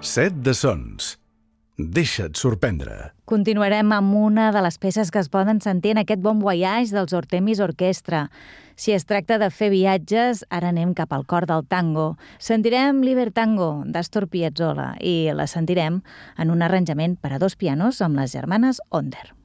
Set de sons. Deixa't sorprendre. Continuarem amb una de les peces que es poden sentir en aquest Bon Voyage dels Hortemis Orquestra. Si es tracta de fer viatges, ara anem cap al cor del tango. Sentirem Libertango, d'Astor Piazzolla, i la sentirem en un arranjament per a 2 pianos amb les germanes Onder.